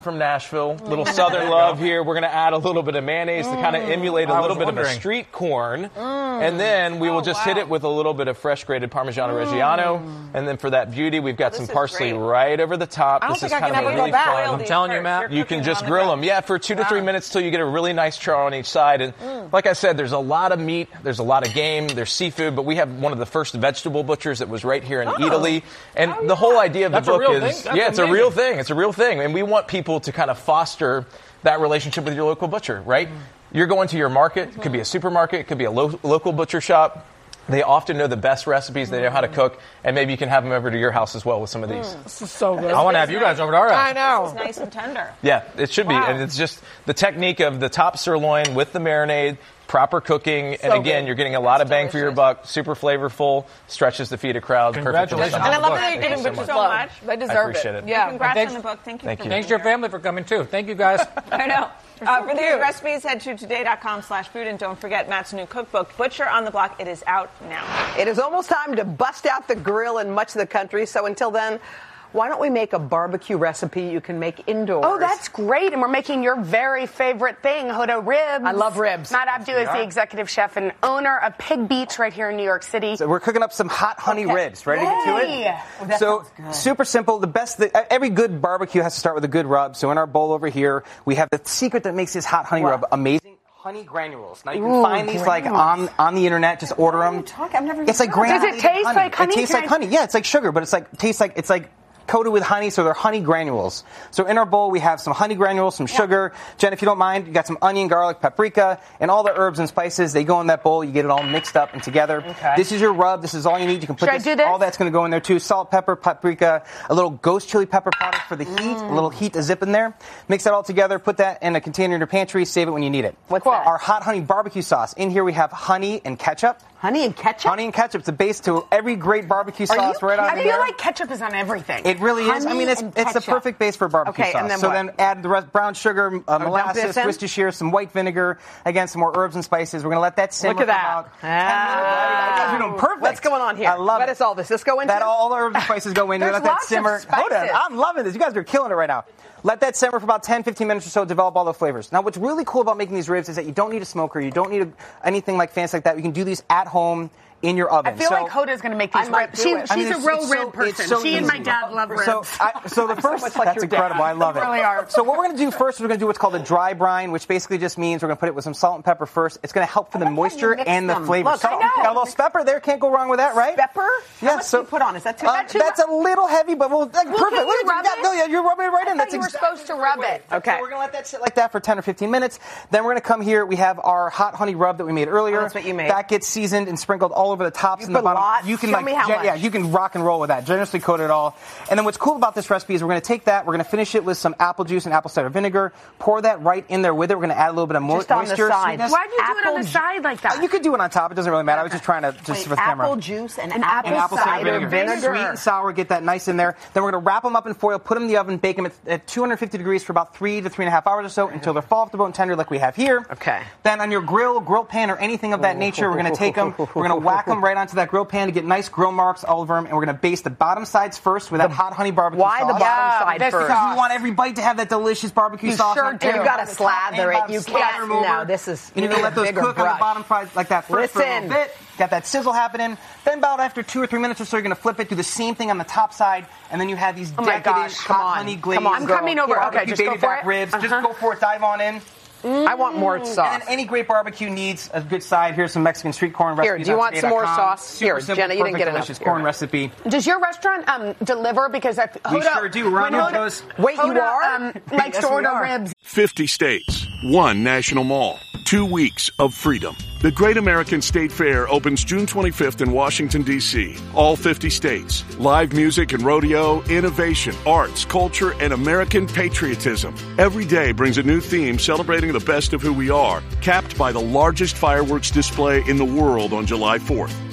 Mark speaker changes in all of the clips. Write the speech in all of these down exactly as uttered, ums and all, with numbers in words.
Speaker 1: From Nashville, little Southern love here. We're going to add a little bit of mayonnaise mm. to kind of emulate a little bit wondering. of a street corn. Mm. And then we will oh, just wow. hit it with a little bit of fresh grated Parmigiano mm. Reggiano. And then for that beauty, we've got oh, some parsley great. right over the top.
Speaker 2: I don't
Speaker 1: this
Speaker 2: think
Speaker 1: is
Speaker 2: I
Speaker 1: kind
Speaker 2: can
Speaker 1: of a
Speaker 2: ever
Speaker 1: really
Speaker 2: go
Speaker 1: fun.
Speaker 3: I'm telling you, Matt.
Speaker 1: You can just grill them. Yeah, for two to three wow. minutes till you get a really nice char on each side. And mm. like I said, there's a lot of meat. There's a lot of game. There's seafood. But we have one of the first vegetable butchers that was right here in oh. Italy. And oh, the whole idea of
Speaker 3: That's
Speaker 1: the book
Speaker 3: a real
Speaker 1: is,
Speaker 3: thing?
Speaker 1: yeah,
Speaker 3: That's
Speaker 1: it's
Speaker 3: amazing.
Speaker 1: a real thing. It's a real thing. And we want people to kind of foster that relationship with your local butcher, right? Mm. You're going to your market. It could be a supermarket. It could be a lo- local butcher shop. They often know the best recipes. They know how to cook. And maybe you can have them over to your house as well with some of these.
Speaker 2: Mm. This is so good.
Speaker 3: I want to have you guys over to our house.
Speaker 2: I know.
Speaker 4: It's nice and tender.
Speaker 1: Yeah, it should
Speaker 4: wow.
Speaker 1: be. And it's just the technique of the top sirloin with the marinade, proper cooking.
Speaker 2: So
Speaker 1: and again,
Speaker 2: good.
Speaker 1: you're getting a lot
Speaker 4: That's
Speaker 1: of bang
Speaker 4: delicious.
Speaker 1: for your buck. Super flavorful. Stretches to feed a crowd.
Speaker 3: Congratulations.
Speaker 2: And I love that
Speaker 4: Thank
Speaker 2: you're
Speaker 4: you
Speaker 2: giving
Speaker 4: so
Speaker 2: bitches love.
Speaker 4: much.
Speaker 2: They deserve
Speaker 1: I appreciate it.
Speaker 2: Yeah.
Speaker 4: Congrats
Speaker 3: thanks,
Speaker 4: on the book. Thank you.
Speaker 1: Thank
Speaker 4: for
Speaker 1: you.
Speaker 4: being
Speaker 3: Thanks to your
Speaker 4: here.
Speaker 3: family for coming, too. Thank you, guys.
Speaker 4: I know. Uh, for these
Speaker 2: cute.
Speaker 4: recipes, head to today.com slash food. And don't forget Matt's new cookbook, Butcher on the Block. It is out now.
Speaker 5: It is almost time to bust out the grill in much of the country. So until then, why don't we make a barbecue recipe you can make indoors?
Speaker 6: Oh, that's great. And we're making your very favorite thing, Hodo Ribs.
Speaker 5: I love ribs.
Speaker 6: Matt Abdu is the executive chef and owner of Pig Beach right here in New York City.
Speaker 7: So we're cooking up some hot honey
Speaker 6: Okay.
Speaker 7: ribs. Ready to get to
Speaker 6: Yay.
Speaker 7: it?
Speaker 5: Oh, that
Speaker 7: so
Speaker 5: sounds good.
Speaker 7: super simple. The best, the, every good barbecue has to start with a good rub. So in our bowl over here, we have the secret that makes this hot honey
Speaker 5: Wow.
Speaker 7: rub amazing. Honey granules. Now you can
Speaker 6: Ooh,
Speaker 7: find these like on on the internet. Just order them.
Speaker 5: I've never
Speaker 7: It's like
Speaker 5: heard of
Speaker 7: granulated
Speaker 6: Does it taste
Speaker 7: honey.
Speaker 6: like honey?
Speaker 7: It tastes
Speaker 6: Can
Speaker 7: like
Speaker 6: I-
Speaker 7: honey. Yeah, it's like sugar, but it's like tastes like it's like coated with honey, so they're honey granules. So in our bowl, we have some honey granules, some sugar. Jen, if you don't mind, you got some onion, garlic, paprika, and all the herbs and spices. They go in that bowl. You get it all mixed up and together.
Speaker 6: Okay.
Speaker 7: This is your rub. This is all you need. You can put
Speaker 6: Should I
Speaker 7: this,
Speaker 6: do this?
Speaker 7: all that's going to go in there too. Salt, pepper, paprika, a little ghost chili pepper powder for the heat,
Speaker 6: Mm.
Speaker 7: a little heat to zip in there. Mix that all together. Put that in a container in your pantry. Save it when you need it.
Speaker 5: What's that?
Speaker 7: Our hot honey barbecue sauce. In here we have honey and ketchup.
Speaker 5: Honey and ketchup?
Speaker 7: Honey and ketchup. It's the base to every great barbecue
Speaker 5: Are
Speaker 7: sauce
Speaker 5: you
Speaker 7: right on
Speaker 6: I
Speaker 7: there.
Speaker 6: feel like ketchup is on everything.
Speaker 7: It really is. I
Speaker 5: Honey
Speaker 7: mean, it's
Speaker 5: and
Speaker 7: it's the
Speaker 5: ketchup.
Speaker 7: perfect base for barbecue
Speaker 5: Okay,
Speaker 7: sauce.
Speaker 5: and then
Speaker 7: so
Speaker 5: what?
Speaker 7: then add the rest, brown sugar, uh,
Speaker 5: dump
Speaker 7: molasses,
Speaker 5: this in?
Speaker 7: Worcestershire, some white vinegar, again some more herbs and spices. We're gonna let that simmer
Speaker 5: Look at
Speaker 7: for
Speaker 5: that.
Speaker 7: about ten minutes. You guys are doing perfect.
Speaker 5: What's going on here?
Speaker 7: I love
Speaker 5: What
Speaker 7: it.
Speaker 5: is all this? This go into?
Speaker 7: That all the herbs and spices go in. You
Speaker 6: There's
Speaker 7: let that
Speaker 6: lots of
Speaker 7: simmer. Hold on,
Speaker 6: spices.
Speaker 7: I'm loving this. You guys are killing it right now. Let that simmer for about ten, fifteen minutes or so, develop all the flavors. Now, what's really cool about making these ribs is that you don't need a smoker, you don't need a, anything like fancy like that. You can do these at home in your oven.
Speaker 6: I feel
Speaker 7: so,
Speaker 6: like Hoda's going to make these
Speaker 5: I might
Speaker 6: ribs.
Speaker 5: do
Speaker 6: She,
Speaker 5: it.
Speaker 6: she's
Speaker 7: I mean,
Speaker 6: a
Speaker 7: it's-
Speaker 6: real
Speaker 7: it's so-
Speaker 6: rib
Speaker 7: it's
Speaker 6: person.
Speaker 7: so
Speaker 6: she and
Speaker 7: easy.
Speaker 6: my dad love ribs.
Speaker 7: So, I, so the first,
Speaker 5: much like
Speaker 7: that's
Speaker 5: your dad.
Speaker 7: incredible. I love it.
Speaker 6: really are.
Speaker 7: So what we're going to do first is we're going to do what's called a dry brine, which basically just means we're going to put it with some salt and pepper first. It's going to help for the
Speaker 5: like how you
Speaker 7: moisture
Speaker 5: mix
Speaker 7: and the
Speaker 5: them.
Speaker 7: flavor.
Speaker 5: Look,
Speaker 7: Salt,
Speaker 5: I know.
Speaker 7: got a little pepper there. Can't go wrong with that, right?
Speaker 5: Pepper?
Speaker 7: Yeah.
Speaker 5: How much
Speaker 7: so
Speaker 5: do you put on? Is that too
Speaker 7: uh,
Speaker 5: much?
Speaker 7: That's a little heavy, but we'll like, perfect.
Speaker 6: can you
Speaker 7: Look at
Speaker 6: rub
Speaker 7: that.
Speaker 6: it?
Speaker 7: No, yeah, you're rubbing it right in.
Speaker 6: I
Speaker 7: That's
Speaker 6: thought you were
Speaker 7: exactly
Speaker 6: supposed to rub it.
Speaker 5: Okay.
Speaker 7: So we're going to let that sit like that for ten or fifteen minutes. Then we're going to come here. We have our hot honey rub that we made earlier.
Speaker 5: Oh, that's what you made.
Speaker 7: That gets seasoned and sprinkled all over the tops
Speaker 5: You
Speaker 7: and the
Speaker 5: put
Speaker 7: bottom.
Speaker 5: lots?
Speaker 7: You can
Speaker 5: Show
Speaker 7: like,
Speaker 5: me how
Speaker 7: gen-
Speaker 5: much.
Speaker 7: yeah, you can rock and roll with that. Generously coat it all. And then what's cool about this recipe is we're going to take that. We're going to finish it with some apple juice and apple cider vinegar. Pour that right in there with it. We're going to add a little bit of mo-
Speaker 5: Just on the
Speaker 7: moisture.
Speaker 5: side.
Speaker 7: sweetness.
Speaker 6: Why'd you do it on
Speaker 5: Apple
Speaker 6: the
Speaker 5: ju-
Speaker 6: side like that?
Speaker 7: You could do it on top. It doesn't really matter. I was just trying to just
Speaker 5: Wait,
Speaker 7: for the camera.
Speaker 5: apple juice and,
Speaker 6: And
Speaker 5: apple,
Speaker 7: And apple cider vinegar. Sweet and sour, get that nice in there. Then we're going to wrap them up in foil, put them in the oven, bake them at, at two hundred fifty degrees for about three to three and a half hours or so until they're fall off the bone tender like we have here.
Speaker 5: Okay.
Speaker 7: Then on your grill, grill pan, or anything of that nature, we're going to take them, we're going to whack them right onto that grill pan to get nice grill marks all over them, and we're going to baste the bottom sides first with that hot honey barbecue
Speaker 5: Why
Speaker 7: sauce.
Speaker 5: the bottom
Speaker 6: Yeah,
Speaker 5: side
Speaker 6: this
Speaker 5: first?
Speaker 7: Because we want every bite to have that delicious barbecue
Speaker 6: You
Speaker 7: sauce.
Speaker 6: sure
Speaker 7: on
Speaker 6: do.
Speaker 7: it.
Speaker 5: You gotta
Speaker 7: On the top
Speaker 5: slather
Speaker 7: and
Speaker 5: it.
Speaker 7: bottom,
Speaker 5: You
Speaker 7: slather
Speaker 5: can't-
Speaker 7: them over.
Speaker 5: no, this is-
Speaker 7: And
Speaker 5: you
Speaker 7: you're going
Speaker 5: need
Speaker 7: to let
Speaker 5: a
Speaker 7: those
Speaker 5: bigger
Speaker 7: cook on
Speaker 5: brush.
Speaker 7: the bottom side like that first for a
Speaker 5: Listen.
Speaker 7: little bit. Got that sizzle happening. Then about after two or three minutes or so, you're going to flip it, do the same thing on the top side, and then you have these
Speaker 6: Oh my
Speaker 7: decadent
Speaker 6: gosh, come
Speaker 7: hot
Speaker 6: on.
Speaker 7: honey glazed.
Speaker 6: Come on, I'm coming over. Okay,
Speaker 7: barbecue
Speaker 6: just go
Speaker 7: baby
Speaker 6: for
Speaker 7: back
Speaker 6: it.
Speaker 7: ribs.
Speaker 6: Uh-huh.
Speaker 7: Just go for it. Dive on in.
Speaker 5: I want more sauce.
Speaker 7: And then any great barbecue needs a good side. Here's some Mexican street corn
Speaker 5: Here,
Speaker 7: recipes.
Speaker 5: do you
Speaker 7: on
Speaker 5: want some more
Speaker 7: today dot com.
Speaker 5: sauce?
Speaker 7: Super
Speaker 5: Here,
Speaker 7: simple,
Speaker 5: Jenna, you didn't
Speaker 7: perfect,
Speaker 5: get enough.
Speaker 7: delicious
Speaker 5: Here.
Speaker 7: corn recipe.
Speaker 6: Does your restaurant um, deliver? Because I, Hoda,
Speaker 7: We sure do. We're on
Speaker 6: when Hoda-
Speaker 7: those.
Speaker 5: Wait, you
Speaker 6: Hoda,
Speaker 5: are?
Speaker 6: Um, likes
Speaker 7: Yes,
Speaker 6: to
Speaker 7: we
Speaker 6: order
Speaker 7: are.
Speaker 6: ribs.
Speaker 8: fifty states, one national mall, two weeks of freedom. The Great American State Fair opens June twenty-fifth in Washington, D C All fifty states. Live music and rodeo, innovation, arts, culture, and American patriotism. Every day brings a new theme celebrating the best of who we are, capped by the largest fireworks display in the world on July fourth.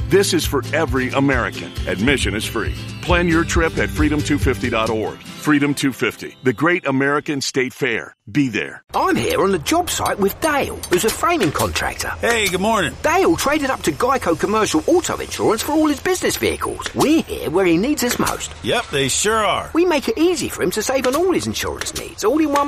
Speaker 8: This is for every American. Admission is free. Plan your trip at freedom two fifty dot org. Freedom two fifty, the Great American State Fair. Be there.
Speaker 2: I'm here on the job site with Dale, who's a framing contractor.
Speaker 9: Hey, good morning.
Speaker 2: Dale traded up to Geico Commercial Auto Insurance for all his business vehicles. We're here where he needs us most.
Speaker 9: Yep, they sure are.
Speaker 2: We make it easy for him to save on all his insurance needs, all in one